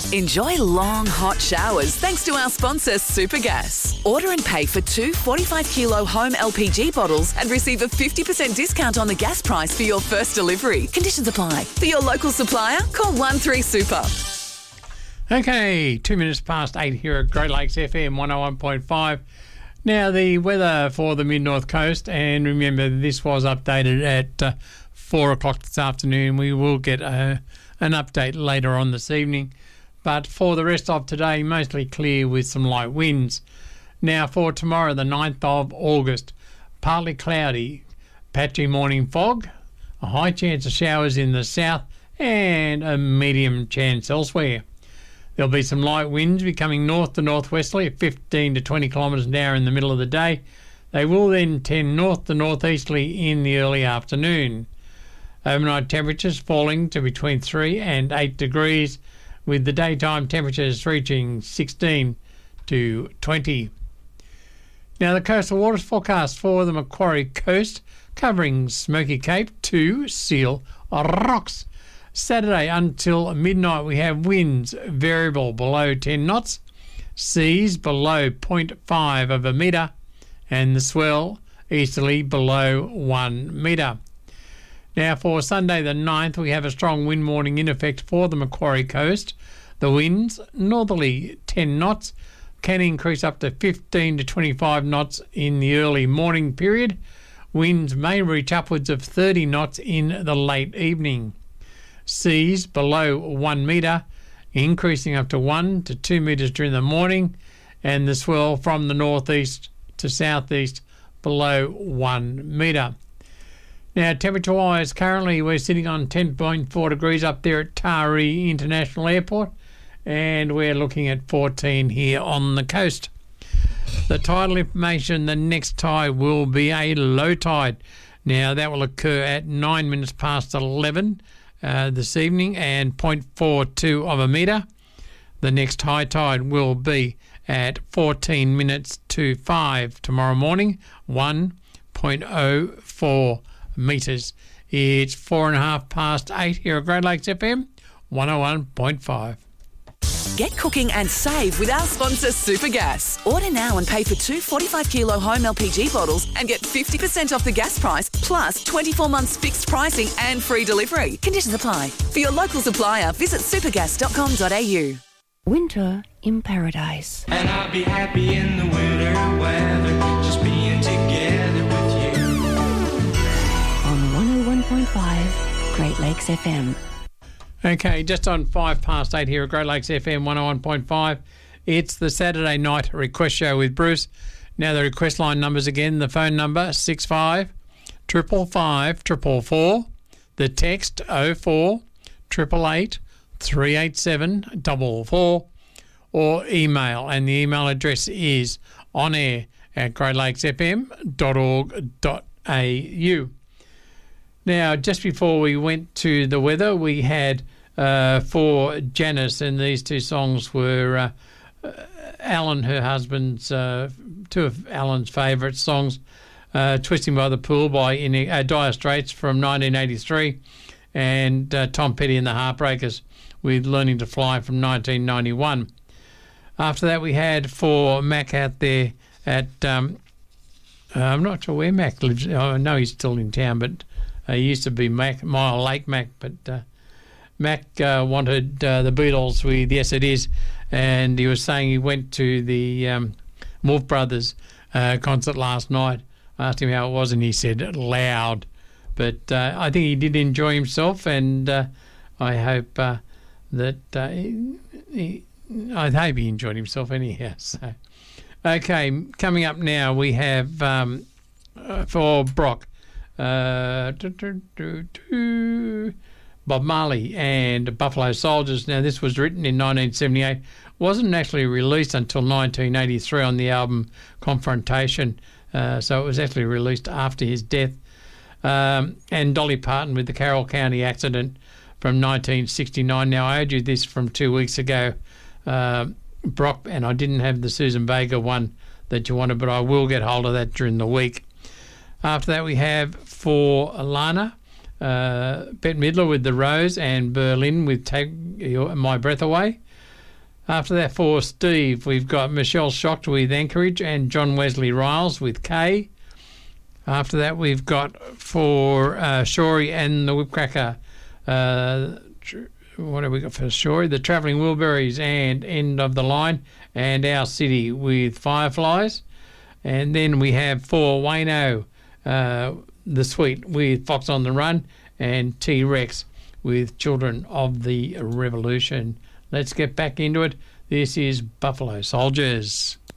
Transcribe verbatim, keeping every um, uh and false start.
Enjoy long, hot showers thanks to our sponsor, Supergas. Order and pay for two forty-five kilo home L P G bottles and receive a fifty percent discount on the gas price for your first delivery. Conditions apply. For your local supplier, call one three super. Okay, two minutes past eight here at Great Lakes F M one oh one point five. Now, the weather for the Mid-North Coast, and remember this was updated at uh, four o'clock this afternoon. We will get a, an update later on this evening. But for the rest of today, mostly clear with some light winds. Now, for tomorrow, the ninth of August, partly cloudy, patchy morning fog, a high chance of showers in the south, and a medium chance elsewhere. There'll be some light winds becoming north to northwesterly at fifteen to twenty kilometres an hour in the middle of the day. They will then tend north to northeasterly in the early afternoon. Overnight temperatures falling to between three and eight degrees, with the daytime temperatures reaching sixteen to twenty. Now, the coastal waters forecast for the Macquarie Coast, covering Smoky Cape to Seal Rocks. Saturday until midnight, we have winds variable below ten knots, seas below zero point five of a metre, and the swell easterly below one metre. Now, for Sunday the ninth, we have a strong wind warning in effect for the Macquarie Coast. The winds, northerly ten knots, can increase up to fifteen to twenty-five knots in the early morning period. Winds may reach upwards of thirty knots in the late evening. Seas below one metre, increasing up to one to two metres during the morning, and the swell from the northeast to southeast below one metre. Now, temperature-wise, currently we're sitting on ten point four degrees up there at Taree International Airport, and we're looking at fourteen here on the coast. The tidal information, the next tide will be a low tide. Now, that will occur at nine minutes past eleven uh, this evening and zero point four two of a metre. The next high tide will be at fourteen minutes to five tomorrow morning, one point oh four metres. It's four and a half past eight here at Great Lakes F M one oh one point five. Get cooking and save with our sponsor, Supergas. Order now and pay for two forty-five kilo home L P G bottles and get fifty percent off the gas price, plus twenty-four months fixed pricing and free delivery. Conditions apply. For your local supplier, visit supergas dot com dot a u. Winter in Paradise. And I'll be happy in the winter weather, just being together with you. On one oh one point five, Great Lakes F M. Okay, just on five past eight here at Great Lakes F M one oh one point five. It's the Saturday night request show with Bruce. Now the request line numbers again. The phone number six five triple five triple four. The text oh four triple eight three eight seven double four, or email, and the email address is on air at great lakes f m dot org dot a u. Now, just before we went to the weather, we had uh, for Janice, and these two songs were uh, Alan, her husband's, uh, two of Alan's favourite songs, uh, Twisting by the Pool by in, uh, Dire Straits from nineteen eighty-three, and uh, Tom Petty and the Heartbreakers with Learning to Fly from nineteen ninety-one. After that, we had for Mac out there at, um, uh, I'm not sure where Mac lives. I know he's still in town, but Uh, he used to be Mac, Mile Lake Mac, but uh, Mac uh, wanted uh, the Beatles with Yes It Is, and he was saying he went to the um, Wolf Brothers uh, concert last night. I asked him how it was, and he said loud. But uh, I think he did enjoy himself, and uh, I hope uh, that uh, he, he, I hope he enjoyed himself anyhow. So, okay, coming up now we have um, uh, for Brock. Uh, do, do, do, do. Bob Marley and Buffalo Soldiers. Now, this was written in nineteen seventy-eight. Wasn't actually released until nineteen eighty-three on the album Confrontation. Uh, so it was actually released after his death. Um, and Dolly Parton with the Carroll County Accident from nineteen sixty-nine. Now, I owed you this from two weeks ago, uh, Brock, and I didn't have the Susan Vega one that you wanted, but I will get hold of that during the week. After that, we have for Alana, uh, Bette Midler with The Rose, and Berlin with Take Your, My Breath Away. After that, for Steve, we've got Michelle Shocked with Anchorage and John Wesley Riles with K. After that, we've got for uh, Shorey and the Whipcracker, uh, what have we got for Shorey? The Travelling Wilburys and End of the Line, and Our City with Fireflies. And then we have for Wayno, uh, The Sweet with Fox on the Run, and T-Rex with Children of the Revolution. Let's get back into it. This is Buffalo Soldiers.